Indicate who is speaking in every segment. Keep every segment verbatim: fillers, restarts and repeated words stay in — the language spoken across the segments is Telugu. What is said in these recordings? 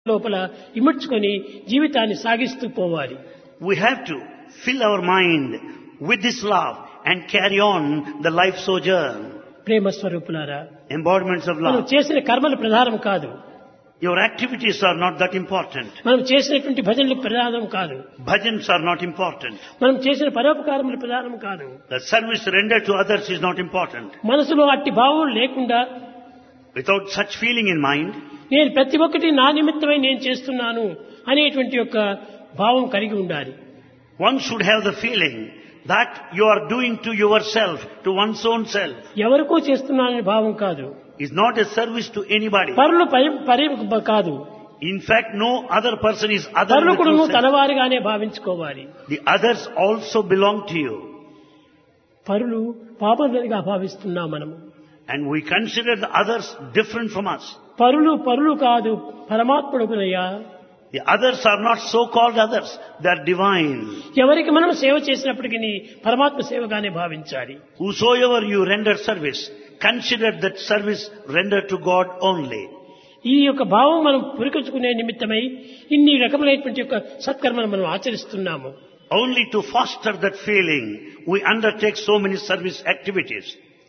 Speaker 1: లోపల ఇముడ్చుకొని జీవితాన్ని సాగిస్తూ పోవాలి.
Speaker 2: We have to fill our mind with this love and carry on the life sojourn.
Speaker 1: ప్రేమ స్వరూపులారా,
Speaker 2: Embodiments of
Speaker 1: మనం
Speaker 2: love.
Speaker 1: చేసిన కర్మలు ప్రధానం కాదు,
Speaker 2: Your activities are not that important.
Speaker 1: మనం చేసినటువంటి భజనలు ప్రధానం కాదు,
Speaker 2: Bhajans are not important.
Speaker 1: మనం చేసిన పరోపకారములు ప్రధానం కాదు.
Speaker 2: The service rendered to others is not important.
Speaker 1: మనసులో అట్టి భావం లేకుండా
Speaker 2: Without such feeling in mind,
Speaker 1: నేను ప్రతి ఒక్కటి నా నిమిత్తమై నేను చేస్తున్నాను అనేటువంటి యొక్క భావం కలిగి ఉండాలి.
Speaker 2: one should have the feeling that you are doing to yourself, to one's own self.
Speaker 1: ఎవరికో చేస్తున్నాననే భావం కాదు,
Speaker 2: Is not a service to anybody.
Speaker 1: పరులు పరి పరి కాదు,
Speaker 2: In fact, no other person is other
Speaker 1: పరులు
Speaker 2: with
Speaker 1: కూడా నువ్వు
Speaker 2: yourself.
Speaker 1: తనవారిగానే భావించుకోవాలి.
Speaker 2: The others also belong to you.
Speaker 1: పరులు పాపంగా భావిస్తున్నాం మనము.
Speaker 2: And we consider the others different from us.
Speaker 1: పరులు పరులు కాదు, పరమాత్ముడుకునయ్యా.
Speaker 2: The others are not so-called others. They are divine.
Speaker 1: ఎవరికి మనం సేవ చేసినప్పటికీ పరమాత్మ సేవగానే భావించాలి.
Speaker 2: Whosoever you render service, consider that service rendered to God only.
Speaker 1: ఈ యొక్క భావం మనం పురికొచ్చుకునే నిమిత్తమై ఇన్ని రకములైనటువంటి యొక్క సత్కర్మలు మనం ఆచరిస్తున్నాము.
Speaker 2: Only to foster that feeling, we undertake so many service activities.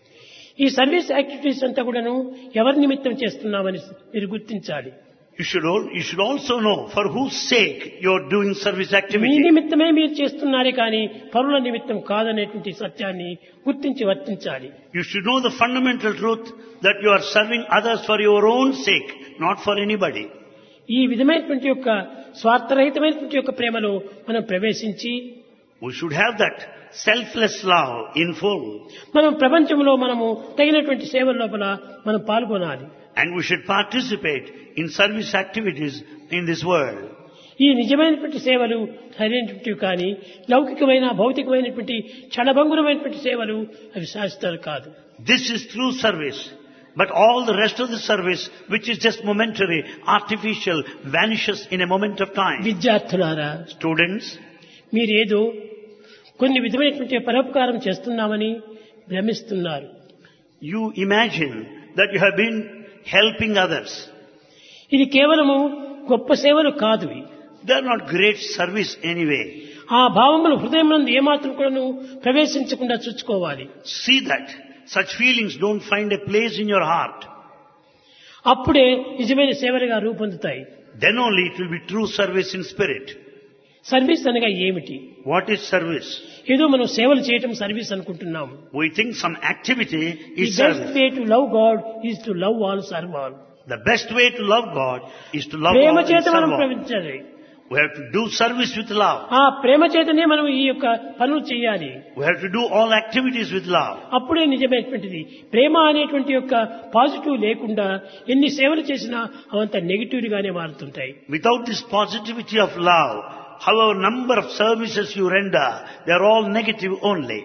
Speaker 1: ఈ సర్వీస్ యాక్టివిటీస్ అంతా కూడాను ఎవరి నిమిత్తం చేస్తున్నామని మీరు గుర్తించాలి.
Speaker 2: You should, all, you should also know for whose sake you are doing service
Speaker 1: me
Speaker 2: activity.
Speaker 1: నిమిత్తమే మీరు చేస్తున్నారే కానీ పరుల నిమిత్తం కాదనేటువంటి సత్యాన్ని గుర్తించి వర్తించాలి.
Speaker 2: You should know the fundamental truth that you are serving others for your own sake, not for anybody.
Speaker 1: ఈ విధమైనటువంటి యొక్క స్వార్థరహితమైనటువంటి యొక్క ప్రేమలో మనం ప్రవేశించి
Speaker 2: We should have that selfless love in full.
Speaker 1: మనం ప్రపంచంలో మనము తగినటువంటి సేవల లోపల మనం పాల్గొనాలి.
Speaker 2: And we should participate in service activities in this world.
Speaker 1: ఈ నిజమైనటువంటి సేవలు సరైనటువంటివి కానీ లౌకికమైన భౌతికమైనటువంటి క్షణభంగురమైనటువంటి సేవలు అవి శాశ్వతాలు కాదు.
Speaker 2: This is true service. But all the rest of the service, which is just momentary, artificial, vanishes in a moment of time.
Speaker 1: విద్యార్థులారా,
Speaker 2: Students,
Speaker 1: మీరేదో కొన్ని విధమైనటువంటి పరోపకారం చేస్తున్నామని భ్రమిస్తున్నారు.
Speaker 2: you imagine that you have been helping others.
Speaker 1: ఇది కేవలము గొప్ప సేవలు కాదు.
Speaker 2: They are not great service anyway.
Speaker 1: ఆ భావములు హృదయం నందు ఏమాత్రం కూడాను ప్రవేశించకుండా చూసుకోవాలి.
Speaker 2: See that such feelings don't find a place in your heart.
Speaker 1: అప్పుడే నిజమైన సేవలుగా రూపొందుతాయి.
Speaker 2: Then only it will be true service in spirit.
Speaker 1: Service అనగా ఏమిటి?
Speaker 2: What is service?
Speaker 1: ఏదో మనం సేవలు చేయటం సర్వీస్ అనుకుంటున్నాము.
Speaker 2: We think some activity
Speaker 1: the
Speaker 2: is
Speaker 1: best
Speaker 2: service.
Speaker 1: Way to love God is to love all, serve all.
Speaker 2: The best way to love God is to love
Speaker 1: Prema
Speaker 2: all and
Speaker 1: చేత
Speaker 2: serve
Speaker 1: మనం
Speaker 2: all.
Speaker 1: ప్రవహించాలి.
Speaker 2: We have to do service with love.
Speaker 1: ఆ ప్రేమ చేతనే మనం ఈ యొక్క పనులు చేయాలి.
Speaker 2: We have to do all activities with love.
Speaker 1: అప్పుడే నిజమైనటువంటిది. ప్రేమ అనేటువంటి యొక్క పాజిటివ్ లేకుండా ఎన్ని సేవలు చేసినా అవంత నెగిటివ్ గానే మారుతుంటాయి.
Speaker 2: Without this positivity of love, however number of services you render, they are all negative only.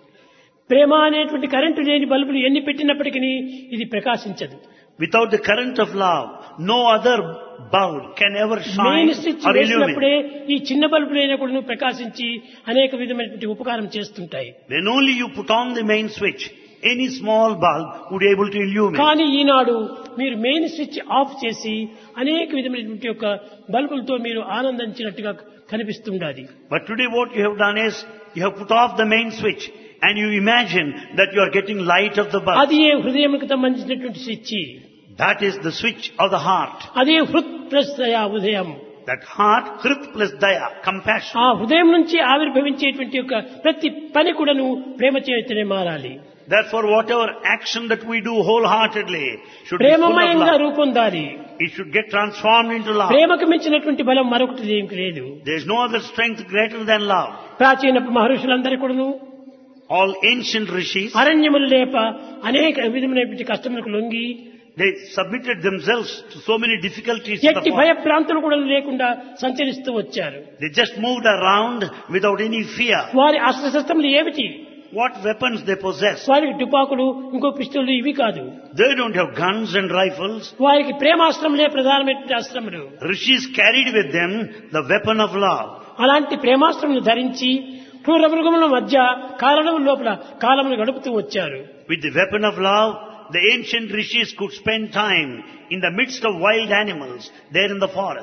Speaker 1: ప్రేమ అనేటువంటి కరెంటు లేని బల్బులు ఎన్ని పెట్టినప్పటికీ ఇది ప్రకాశించదు.
Speaker 2: Without the current of love, no other bulb can ever shine
Speaker 1: main switch
Speaker 2: or
Speaker 1: వేసినప్పుడే
Speaker 2: illuminate.
Speaker 1: ఈ చిన్న బల్బులైనా కూడా ప్రకాశించి అనేక విధమైనటువంటి ఉపకారం చేస్తుంటాయి.
Speaker 2: When only you put on the main switch, any small bulb would be able to illuminate.
Speaker 1: కానీ ఈనాడు మీరు మెయిన్ స్విచ్ ఆఫ్ చేసి అనేక విధమైనటువంటి యొక్క బల్బులతో మీరు ఆనందించినట్టుగా కనిపిస్తుండాలి.
Speaker 2: But today what you have done is, you have put off the main switch and you imagine that you are getting light of the bulb.
Speaker 1: అది ఏ హృదయంకు సంబంధించినటువంటి switch.
Speaker 2: That is the switch of the heart.
Speaker 1: అదే హృత్ ప్లస్ దయా ఉదయం.
Speaker 2: That heart, Hrit plus Daya, compassion.
Speaker 1: ఆ హృదయం నుంచి ఆవిర్భవించేటువంటి యొక్క ప్రతి పని కూడాను ప్రేమ చేతనే మారాలి.
Speaker 2: Therefore, whatever action that we do wholeheartedly should be full of
Speaker 1: ప్రేమమయంగా
Speaker 2: love.
Speaker 1: రూపొందాలి.
Speaker 2: It should get transformed into love.
Speaker 1: ప్రేమకు మించినటువంటి బలం మరొకటి ఏమీ లేదు.
Speaker 2: There is no other strength greater than love.
Speaker 1: ప్రాచీన మహర్షులందరూ కూడాను
Speaker 2: All ancient rishis,
Speaker 1: అరణ్యములు లేప అనేక విధమైనటువంటి కష్టములకు లొంగి
Speaker 2: they submitted themselves to so many difficulties. in the
Speaker 1: ఎట్టి
Speaker 2: forest.
Speaker 1: భయభ్రాంతులు కూడా లేకుండా సంచరిస్తూ వచ్చారు.
Speaker 2: They just moved around without any fear.
Speaker 1: వారి అస్త్రశస్త్రములు ఏమిటి?
Speaker 2: What weapons they possess?
Speaker 1: వారికి తుపాకులు, ఇంకో పిస్టోళ్ళు ఇవి కాదు.
Speaker 2: They don't have guns and rifles.
Speaker 1: వారికి ప్రేమాస్త్రములే ప్రధానమైనటువంటి అస్త్రములు.
Speaker 2: Rishis carried with them the weapon of love.
Speaker 1: అలాంటి ప్రేమాస్త్రములు ధరించి క్రూర మృగముల మధ్య కారణం లోపల కాలమును గడుపుతూ వచ్చారు.
Speaker 2: With the weapon of love, the ancient rishis could spend time in the midst of wild animals there in the forest.